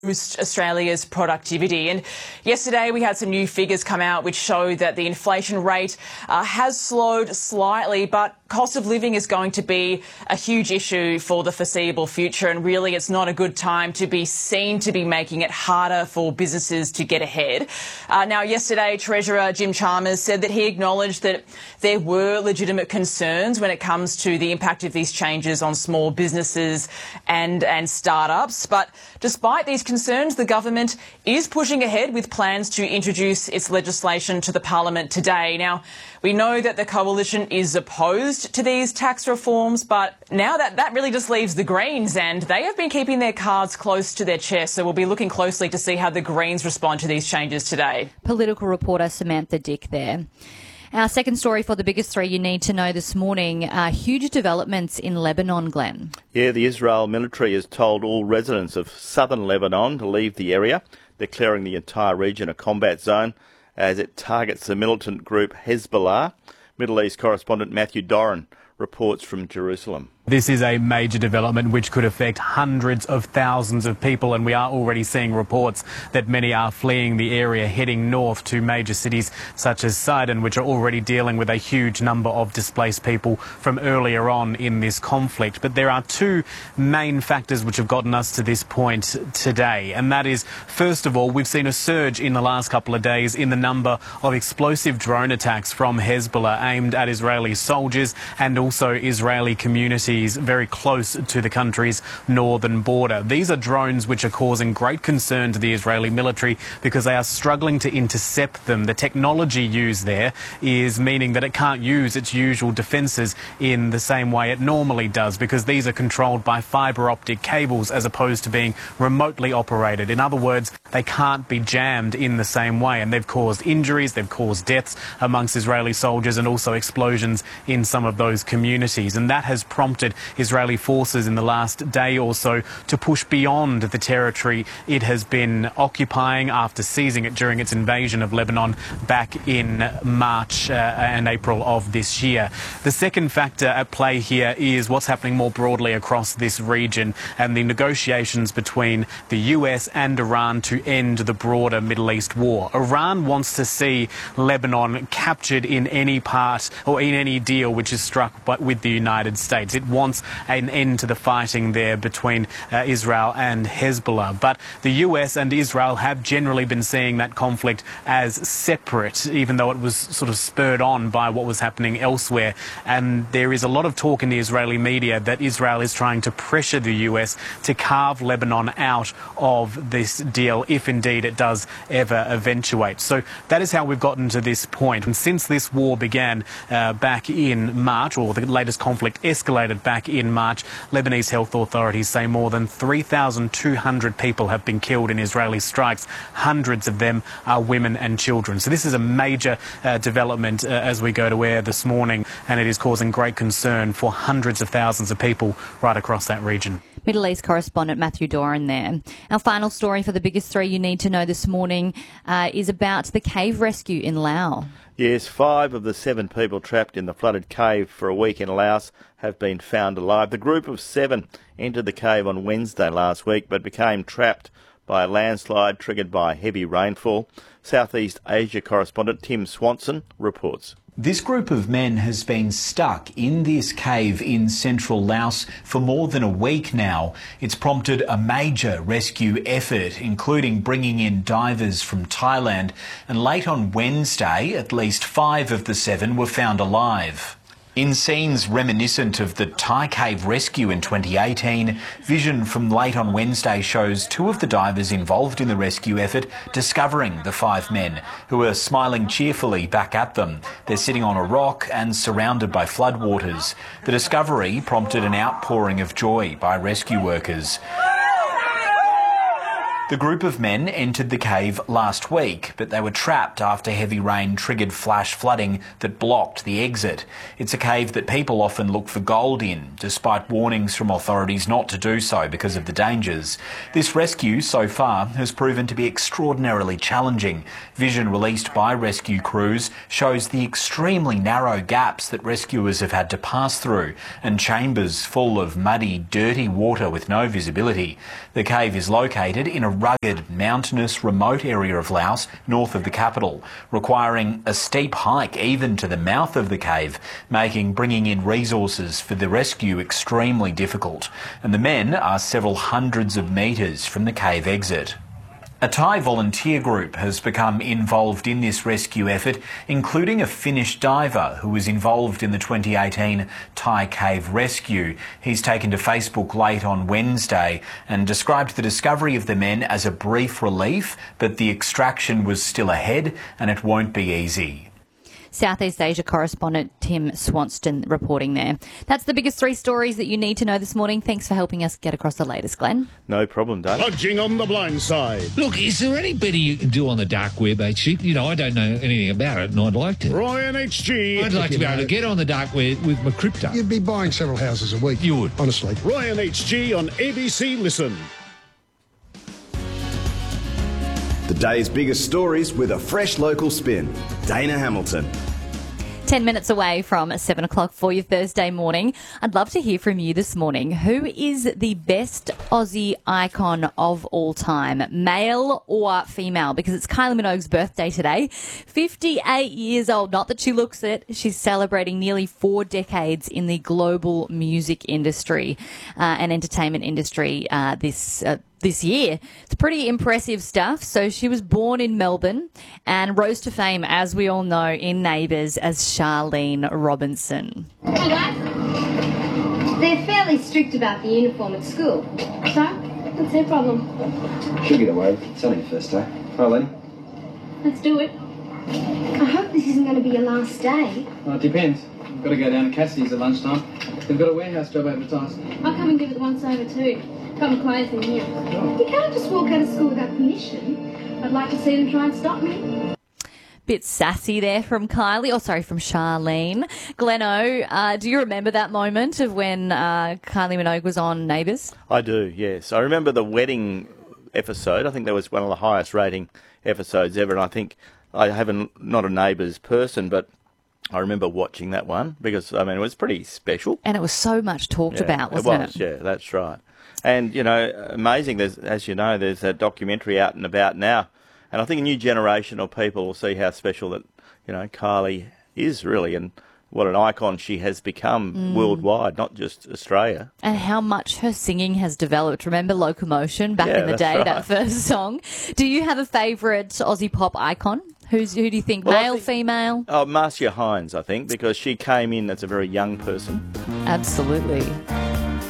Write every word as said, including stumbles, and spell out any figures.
boost Australia's productivity. And yesterday we had some new figures come out which show that the inflation rate uh, has slowed slightly, but cost of living is going to be a huge issue for the foreseeable future, and really it's not a good time to be seen to be making it harder for businesses to get ahead. Uh, now, yesterday Treasurer Jim Chalmers said that he acknowledged that there were legitimate concerns when it comes to the impact of these changes on small businesses and, and startups, but despite these concerns, the government is pushing ahead with plans to introduce its legislation to the Parliament today. Now, we know that the Coalition is opposed to these tax reforms, but now that, that really just leaves the Greens, and they have been keeping their cards close to their chest, so we'll be looking closely to see how the Greens respond to these changes today. Political reporter Samantha Dick there. Our second story for the biggest three you need to know this morning are huge developments in Lebanon, Glenn. Yeah, the Israel military has told all residents of southern Lebanon to leave the area, declaring the entire region a combat zone as it targets the militant group Hezbollah. Middle East correspondent Matthew Doran reports from Jerusalem. This is a major development which could affect hundreds of thousands of people, and we are already seeing reports that many are fleeing the area, heading north to major cities such as Sidon, which are already dealing with a huge number of displaced people from earlier on in this conflict. But there are two main factors which have gotten us to this point today, and that is, first of all, we've seen a surge in the last couple of days in the number of explosive drone attacks from Hezbollah aimed at Israeli soldiers and also Israeli communities very close to the country's northern border. These are drones which are causing great concern to the Israeli military because they are struggling to intercept them. The technology used there is meaning that it can't use its usual defences in the same way it normally does, because these are controlled by fibre optic cables as opposed to being remotely operated. In other words, they can't be jammed in the same way, and they've caused injuries, they've caused deaths amongst Israeli soldiers and also explosions in some of those communities, and that has prompted Israeli forces in the last day or so to push beyond the territory it has been occupying after seizing it during its invasion of Lebanon back in March uh, and April of this year. The second factor at play here is what's happening more broadly across this region and the negotiations between the U S and Iran to end the broader Middle East war. Iran wants to see Lebanon captured in any part or in any deal which is struck by, with the United States. It wants an end to the fighting there between uh, Israel and Hezbollah. But the U S and Israel have generally been seeing that conflict as separate, even though it was sort of spurred on by what was happening elsewhere. And there is a lot of talk in the Israeli media that Israel is trying to pressure the U S to carve Lebanon out of this deal, if indeed it does ever eventuate. So that is how we've gotten to this point. And since this war began uh, back in March, or the latest conflict escalated back in March, Lebanese health authorities say more than three thousand two hundred people have been killed in Israeli strikes. Hundreds of them are women and children. So this is a major uh, development uh, as we go to air this morning, and it is causing great concern for hundreds of thousands of people right across that region. Middle East correspondent Matthew Doran there. Our final story for the biggest three you need to know this morning uh, is about the cave rescue in Laos. Yes, five of the seven people trapped in the flooded cave for a week in Laos have been found alive. The group of seven entered the cave on Wednesday last week but became trapped by a landslide triggered by heavy rainfall. Southeast Asia correspondent Tim Swanson reports. This group of men has been stuck in this cave in central Laos for more than a week now. It's prompted a major rescue effort, including bringing in divers from Thailand. And late on Wednesday, at least five of the seven were found alive. In scenes reminiscent of the Thai cave rescue in twenty eighteen, vision from late on Wednesday shows two of the divers involved in the rescue effort discovering the five men, who are smiling cheerfully back at them. They're sitting on a rock and surrounded by floodwaters. The discovery prompted an outpouring of joy by rescue workers. The group of men entered the cave last week, but they were trapped after heavy rain triggered flash flooding that blocked the exit. It's a cave that people often look for gold in, despite warnings from authorities not to do so because of the dangers. This rescue so far has proven to be extraordinarily challenging. Vision released by rescue crews shows the extremely narrow gaps that rescuers have had to pass through, and chambers full of muddy, dirty water with no visibility. The cave is located in a rugged, mountainous, remote area of Laos, north of the capital, requiring a steep hike even to the mouth of the cave, making bringing in resources for the rescue extremely difficult. And the men are several hundreds of metres from the cave exit. A Thai volunteer group has become involved in this rescue effort, including a Finnish diver who was involved in the twenty eighteen Thai cave rescue. He's taken to Facebook late on Wednesday and described the discovery of the men as a brief relief, but the extraction was still ahead and it won't be easy. Southeast Asia correspondent Tim Swanston reporting there. That's the biggest three stories that you need to know this morning. Thanks for helping us get across the latest, Glenn. No problem, Dave. Lodging on the blind side. Look, is there any better you can do on the dark web, H G? You know, I don't know anything about it and I'd like to. Ryan H G. I'd like to be able to get on the dark web with my crypto. You'd be buying several houses a week. You would. Honestly. Ryan H G on A B C Listen. The day's biggest stories with a fresh local spin. Dana Hamilton. Ten minutes away from seven o'clock for your Thursday morning. I'd love to hear from you this morning. Who is the best Aussie icon of all time, male or female? Because it's Kylie Minogue's birthday today. fifty-eight years old. Not that she looks it. She's celebrating nearly four decades in the global music industry uh, and entertainment industry uh, this uh, this year. It's pretty impressive stuff. So she was born in Melbourne and rose to fame, as we all know, in Neighbours as Charlene Robinson. Hey guys, they're fairly strict about the uniform at school. So, what's their problem? She'll get away. It's only the first day. Hi, Lenny. Let's do it. I hope this isn't going to be your last day. Well, it depends. I've got to go down to Cassidy's at lunchtime. They've got a warehouse job advertised. I'll come and give it once over too. Got my clothes in here. You can't just walk out of school without permission. I'd like to see them try and stop me. Bit sassy there from Kylie, or sorry, from Charlene. Gleno, uh, do you remember that moment of when uh, Kylie Minogue was on Neighbours? I do, yes. I remember the wedding episode. I think that was one of the highest rating episodes ever, and I think I haven't not a Neighbours person, but I remember watching that one because, I mean, it was pretty special. And it was so much talked yeah, about, wasn't it? Was, it? Yeah, that's right. And, you know, amazing, there's, as you know, there's a documentary out and about now. And I think a new generation of people will see how special that, you know, Kylie is really and what an icon she has become mm. worldwide, not just Australia. And how much her singing has developed. Remember Locomotion back yeah, in the day, right. that first song? Do you have a favourite Aussie pop icon? Who's, who do you think, well, male, think, female? Oh, Marcia Hines, I think, because she came in as a very young person. Absolutely.